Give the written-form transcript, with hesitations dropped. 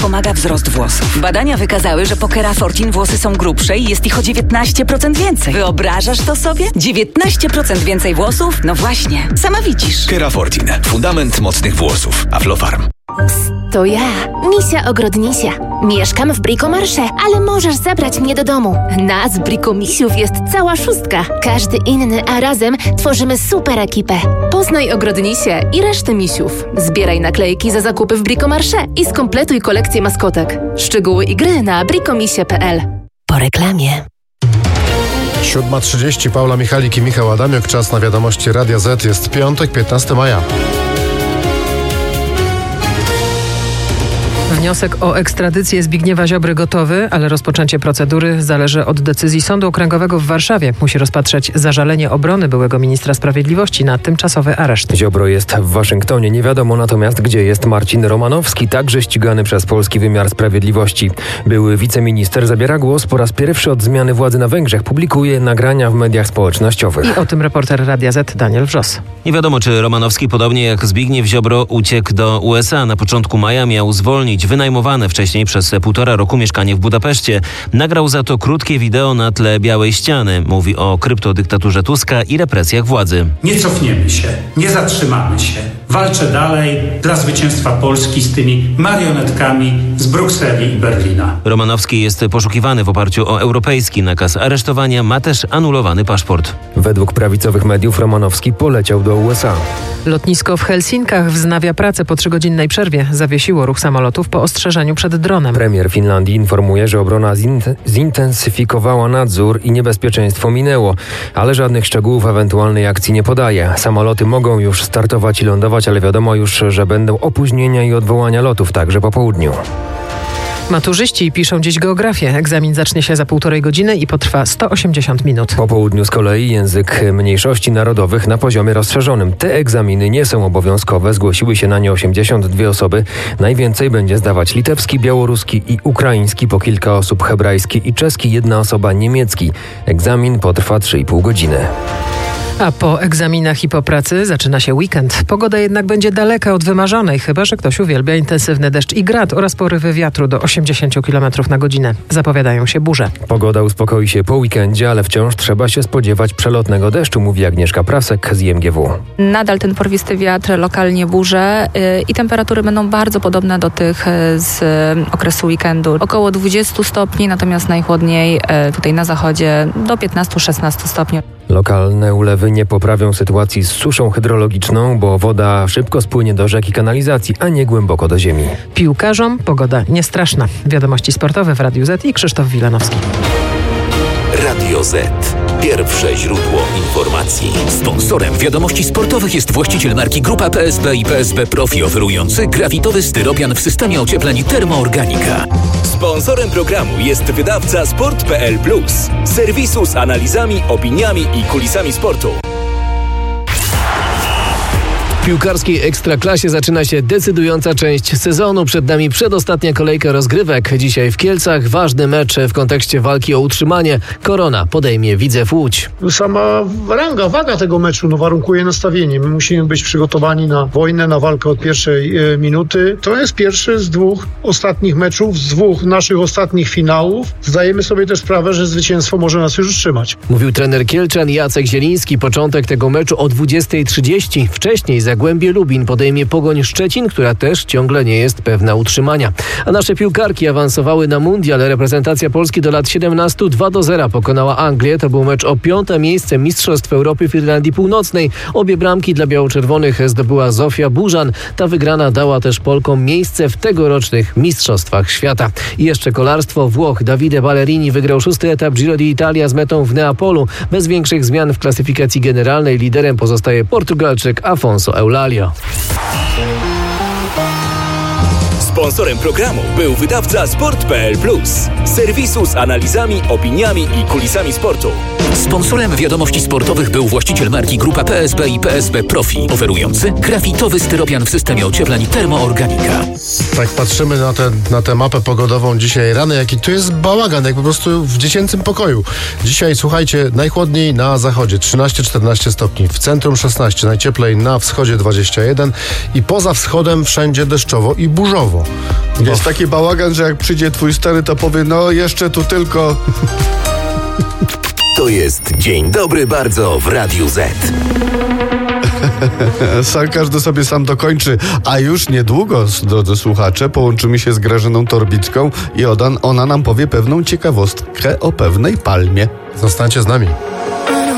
wspomaga wzrost włosów. Badania wykazały, że po Kerafortin włosy są grubsze i jest ich o 19% więcej. Wyobrażasz to sobie? 19% więcej włosów? No właśnie, sama widzisz. Kerafortin. Fundament mocnych włosów. Aflofarm. To ja, Misia Ogrodnisia. Mieszkam w Bricomarché, ale możesz zabrać mnie do domu. Nas, Brikomisiów, jest cała szóstka. Każdy inny, a razem tworzymy super ekipę. Poznaj Ogrodnisię i resztę misiów. Zbieraj naklejki za zakupy w Bricomarché i skompletuj kolekcję maskotek. Szczegóły i gry na brikomisie.pl. Po reklamie. 7:30. Paula Michalik i Michał Adamiuk. Czas na wiadomości Radia Z. Jest piątek, 15 maja. Wniosek o ekstradycję Zbigniewa Ziobry gotowy, ale rozpoczęcie procedury zależy od decyzji Sądu Okręgowego w Warszawie. Musi rozpatrzeć zażalenie obrony byłego ministra sprawiedliwości na tymczasowy areszt. Ziobro jest w Waszyngtonie. Nie wiadomo natomiast, gdzie jest Marcin Romanowski, także ścigany przez polski wymiar sprawiedliwości. Były wiceminister zabiera głos po raz pierwszy od zmiany władzy na Węgrzech. Publikuje nagrania w mediach społecznościowych. I o tym reporter Radia Z Daniel Wrzos. Nie wiadomo, czy Romanowski, podobnie jak Zbigniew Ziobro, uciekł do USA. Na początku maja miał zwolnić wynajmowane wcześniej przez 1,5 roku mieszkanie w Budapeszcie. Nagrał za to krótkie wideo na tle Białej Ściany. Mówi o kryptodyktaturze Tuska i represjach władzy. Nie cofniemy się, nie zatrzymamy się. Walczę dalej dla zwycięstwa Polski z tymi marionetkami z Brukseli i Berlina. Romanowski jest poszukiwany w oparciu o europejski nakaz aresztowania. Ma też anulowany paszport. Według prawicowych mediów Romanowski poleciał do USA. Lotnisko w Helsinkach wznawia pracę po 3-godzinnej przerwie. Zawiesiło ruch samolotów po ostrzeżeniu przed dronem. Premier Finlandii informuje, że obrona zintensyfikowała nadzór i niebezpieczeństwo minęło, ale żadnych szczegółów ewentualnej akcji nie podaje. Samoloty mogą już startować i lądować, ale wiadomo już, że będą opóźnienia i odwołania lotów także po południu. Maturzyści piszą dziś geografię. Egzamin zacznie się za 1,5 godziny i potrwa 180 minut. Po południu z kolei język mniejszości narodowych na poziomie rozszerzonym. Te egzaminy nie są obowiązkowe. Zgłosiły się na nie 82 osoby. Najwięcej będzie zdawać litewski, białoruski i ukraiński, po kilka osób hebrajski i czeski, 1 osoba niemiecki. Egzamin potrwa 3,5 godziny. A po egzaminach i po pracy zaczyna się weekend. Pogoda jednak będzie daleka od wymarzonej, chyba że ktoś uwielbia intensywny deszcz i grad oraz porywy wiatru do 80 km na godzinę. Zapowiadają się burze. Pogoda uspokoi się po weekendzie, ale wciąż trzeba się spodziewać przelotnego deszczu, mówi Agnieszka Prasek z IMGW. Nadal ten porwisty wiatr, lokalnie burze i temperatury będą bardzo podobne do tych z okresu weekendu. Około 20 stopni, natomiast najchłodniej tutaj na zachodzie do 15-16 stopni. Lokalne ulewy nie poprawią sytuacji z suszą hydrologiczną, bo woda szybko spłynie do rzek i kanalizacji, a nie głęboko do ziemi. Piłkarzom pogoda niestraszna. Wiadomości sportowe w Radiu Z i Krzysztof Wilanowski. Radio Z. Pierwsze źródło informacji. Sponsorem wiadomości sportowych jest właściciel marki Grupa PSB i PSB Profi, oferujący grafitowy styropian w systemie ociepleń Termoorganika. Sponsorem programu jest wydawca Sport.pl Plus, serwisu z analizami, opiniami i kulisami sportu. W piłkarskiej Ekstraklasie zaczyna się decydująca część sezonu. Przed nami przedostatnia kolejka rozgrywek. Dzisiaj w Kielcach ważny mecz w kontekście walki o utrzymanie. Korona podejmie Widzew Łódź. Sama waga tego meczu warunkuje nastawienie. My musimy być przygotowani na wojnę, na walkę od pierwszej minuty. To jest pierwszy z 2 ostatnich meczów, z 2 naszych ostatnich finałów. Zdajemy sobie też sprawę, że zwycięstwo może nas już utrzymać. Mówił trener Kielczan Jacek Zieliński. Początek tego meczu o 20:30. Wcześniej Zagłębie Lubin podejmie Pogoń Szczecin, która też ciągle nie jest pewna utrzymania. A nasze piłkarki awansowały na mundial. Reprezentacja Polski do lat 17 2-0 pokonała Anglię. To był mecz o 5. miejsce Mistrzostw Europy w Irlandii Północnej. Obie bramki dla biało-czerwonych zdobyła Zofia Burzan. Ta wygrana dała też Polkom miejsce w tegorocznych Mistrzostwach Świata. I jeszcze kolarstwo. Włoch Davide Ballerini wygrał 6. etap Giro d'Italia z metą w Neapolu. Bez większych zmian w klasyfikacji generalnej liderem pozostaje Portugalczyk Afonso Eulalio. Sponsorem programu był wydawca Sport.pl Plus, serwisu z analizami, opiniami i kulisami sportu. Sponsorem wiadomości sportowych był właściciel marki Grupa PSB i PSB Profi, oferujący grafitowy styropian w systemie ociepleń Termoorganika. Tak patrzymy na tę mapę pogodową dzisiaj rany, jaki tu jest bałagan, jak po prostu w dziecięcym pokoju. Dzisiaj, słuchajcie, najchłodniej na zachodzie 13-14 stopni, w centrum 16, najcieplej na wschodzie 21 i poza wschodem wszędzie deszczowo i burzowo. Jest taki bałagan, że jak przyjdzie twój stary, to powie, no jeszcze tu tylko... To jest Dzień Dobry Bardzo w Radiu Z. Każdy sobie sam dokończy, a już niedługo, drodzy słuchacze, połączymy się z Grażyną Torbicką i ona nam powie pewną ciekawostkę o pewnej palmie. Zostańcie z nami.